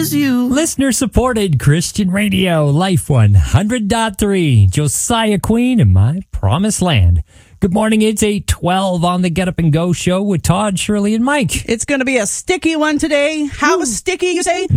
loves you. Listener supported Christian Radio, Life 100.3, Josiah Queen and My Promised Land. Good morning, it's 8:12 on the Get Up and Go show with Todd, Shirley, and Mike. It's going to be a sticky one today. How sticky, you say?